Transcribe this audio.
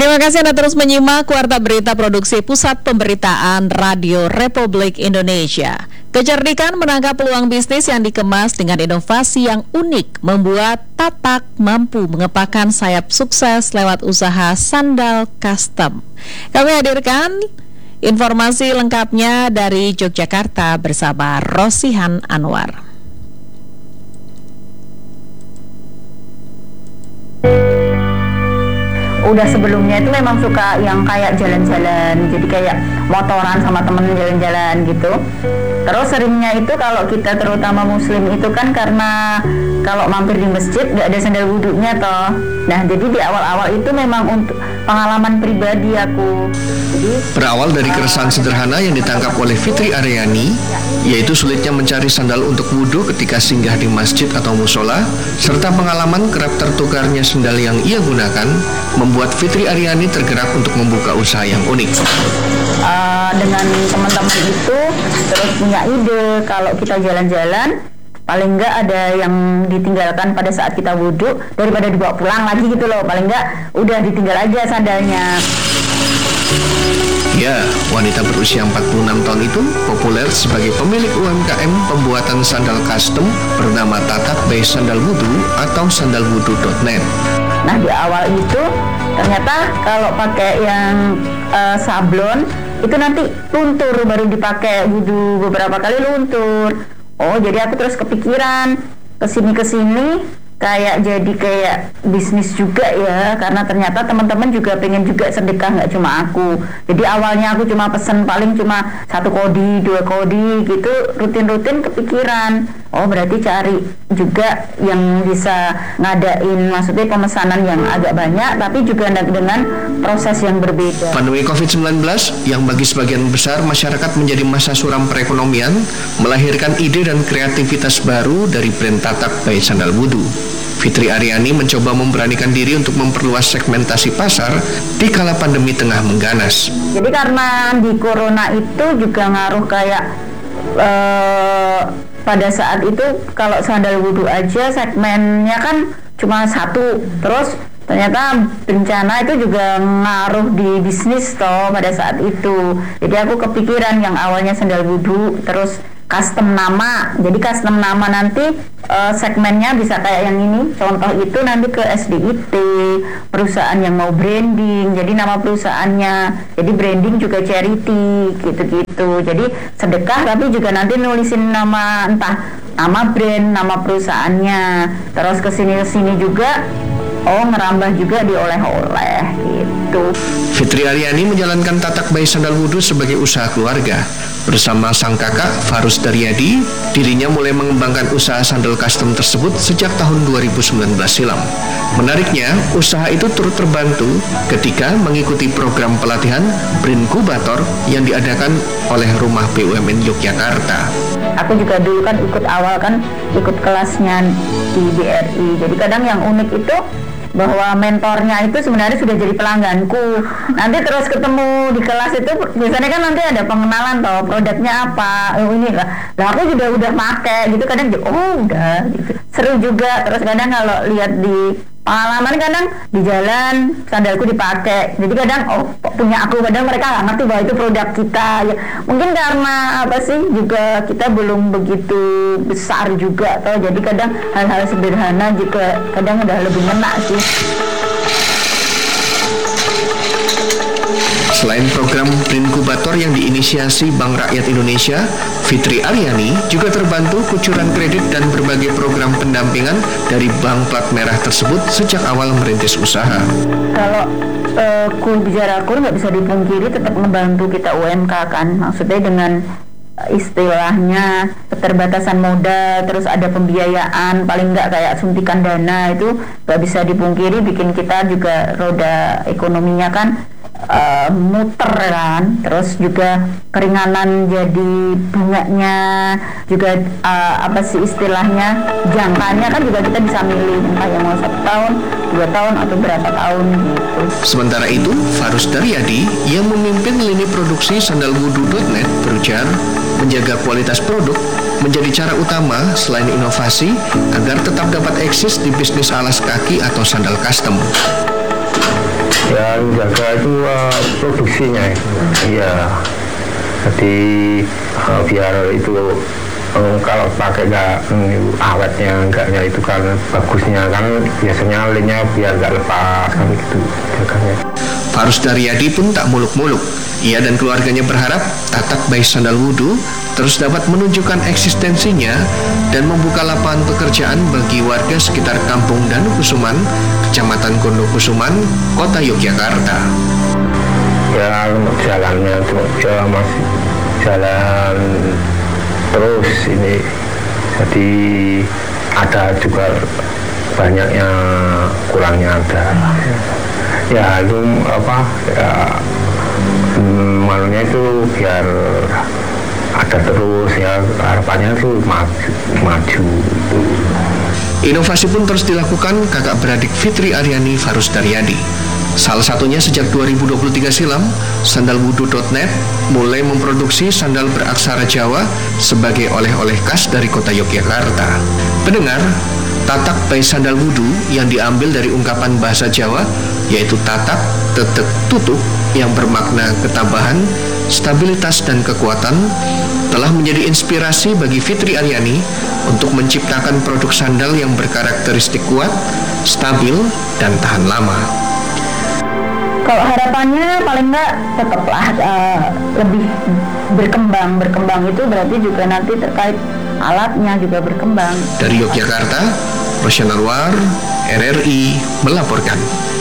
Terima kasih Anda terus menyimak Warta Berita Produksi Pusat Pemberitaan Radio Republik Indonesia. Kecerdikan menangkap peluang bisnis yang dikemas dengan inovasi yang unik membuat Tatak mampu mengepakkan sayap sukses lewat usaha sandal custom. Kami hadirkan informasi lengkapnya dari Yogyakarta bersama Rosihan Anwar. Udah sebelumnya itu memang suka yang kayak jalan-jalan, jadi kayak motoran sama temen jalan-jalan gitu. Terus seringnya itu kalau kita terutama muslim itu kan karena kalau mampir di masjid nggak ada sandal wudhunya toh. Nah jadi di awal-awal itu memang untuk pengalaman pribadi aku. Jadi, berawal dari keresahan sederhana yang ditangkap oleh Fitri Aryani, yaitu sulitnya mencari sandal untuk wudhu ketika singgah di masjid atau musola, serta pengalaman kerap tertukarnya sandal yang ia gunakan, membuat Fitri Aryani tergerak untuk membuka usaha yang unik. Dengan teman-teman itu terus punya ide kalau kita jalan-jalan paling enggak ada yang ditinggalkan pada saat kita wudhu daripada dibawa pulang lagi gitu loh, paling enggak udah ditinggal aja sandalnya. Ya, wanita berusia 46 tahun itu populer sebagai pemilik UMKM pembuatan sandal custom bernama Tatak by Sandal Wudhu atau sandalwudhu.net. Nah di awal itu ternyata kalau pakai yang sablon itu nanti luntur, baru dipakai wudhu beberapa kali luntur. Oh jadi aku terus kepikiran kesini kayak jadi kayak bisnis juga ya, karena ternyata teman-teman juga pengen juga sedekah, nggak cuma aku. Jadi awalnya aku cuma pesen paling cuma 1 kodi 2 kodi gitu, rutin-rutin kepikiran oh berarti cari juga yang bisa ngadain, maksudnya pemesanan yang agak banyak tapi juga dengan proses yang berbeda. Pandemi COVID-19 yang bagi sebagian besar masyarakat menjadi masa suram perekonomian melahirkan ide dan kreativitas baru dari brand Tatak by Sandal Wudhu. Fitri Aryani mencoba memberanikan diri untuk memperluas segmentasi pasar di kala pandemi tengah mengganas. Jadi karena di corona itu juga ngaruh kayak pada saat itu kalau sandal wudhu aja segmennya kan cuma 1, terus ternyata bencana itu juga ngaruh di bisnis toh pada saat itu. Jadi aku kepikiran yang awalnya sandal wudhu terus custom nama. Jadi custom nama nanti segmennya bisa kayak yang ini. Contoh itu nanti ke SDIT, perusahaan yang mau branding. Jadi nama perusahaannya. Jadi branding juga charity gitu-gitu. Jadi sedekah tapi juga nanti nulisin nama, entah nama brand, nama perusahaannya. Terus kesini juga ngerambah juga di oleh-oleh gitu. Fitri Aryani menjalankan Tatak by Sandal Wudhu sebagai usaha keluarga. Bersama sang kakak, Farus Daryadi, dirinya mulai mengembangkan usaha sandal custom tersebut sejak tahun 2019 silam. Menariknya, usaha itu turut terbantu ketika mengikuti program pelatihan Brinkubator yang diadakan oleh Rumah BUMN Yogyakarta. Aku juga dulu kan ikut kelasnya di BRI. Jadi kadang yang unik itu bahwa mentornya itu sebenarnya sudah jadi pelangganku. Nanti terus ketemu di kelas itu biasanya kan nanti ada pengenalan toh, produknya apa, ini lah. Lah aku juga udah pakai gitu, kadang udah gitu. Seru juga. Terus kadang kalau lihat di pengalaman kadang di jalan sandalku dipakai. Jadi kadang punya aku, kadang mereka nggak ngerti bahwa itu produk kita. Ya, mungkin karena apa sih juga kita belum begitu besar juga toh. Jadi kadang hal-hal sederhana juga kadang udah lebih ngena sih. Selain program Brinkubator yang diinisiasi Bank Rakyat Indonesia, Fitri Aryani juga terbantu kucuran kredit dan berbagai program pendampingan dari bank plat merah tersebut sejak awal merintis usaha. Kalau bicara kur nggak bisa dipungkiri tetap membantu kita UMK kan, maksudnya dengan istilahnya keterbatasan modal, terus ada pembiayaan, paling nggak kayak suntikan dana itu nggak bisa dipungkiri bikin kita juga roda ekonominya kan muter kan. Terus juga keringanan jadi bunganya juga apa sih istilahnya, jangkanya kan juga kita bisa milih entah yang mau 1 tahun, 2 tahun atau berapa tahun gitu. Sementara itu, Farus Daryadi yang memimpin lini produksi sandalwudhu.net berujar menjaga kualitas produk menjadi cara utama selain inovasi agar tetap dapat eksis di bisnis alas kaki atau sandal custom. yang jaga itu produksinya itu. Iya. Jadi biar itu kalau pakai awetnya enggaknya itu kan bagusnya kan biasanya linnya biar nggak lepas kan gitu jaganya. Farus Daryadi pun tak muluk-muluk. Ia dan keluarganya berharap tatak bayi sandal wudu terus dapat menunjukkan eksistensinya dan membuka lapangan pekerjaan bagi warga sekitar Kampung Danukusuman, Kecamatan Kondokusuman, Kota Yogyakarta. Ya jalannya tuh ya masih jalan terus ini, jadi ada juga banyaknya kurangnya ada. Ya itu apa ya malunya itu biar ada terus ya, harapannya itu maju. Inovasi pun terus dilakukan kakak beradik Fitri Aryani Farus Daryadi. Salah satunya sejak 2023 silam, sandalwudu.net mulai memproduksi sandal beraksara Jawa sebagai oleh-oleh khas dari kota Yogyakarta. Pendengar, tatak bayi sandal wudu yang diambil dari ungkapan bahasa Jawa yaitu tatak, tetek, tutuk yang bermakna ketabahan, stabilitas dan kekuatan telah menjadi inspirasi bagi Fitri Aryani untuk menciptakan produk sandal yang berkarakteristik kuat, stabil, dan tahan lama. Kalau harapannya paling nggak tetaplah lebih berkembang itu berarti juga nanti terkait alatnya juga berkembang. Dari Yogyakarta, Rosyan Anwar, RRI melaporkan.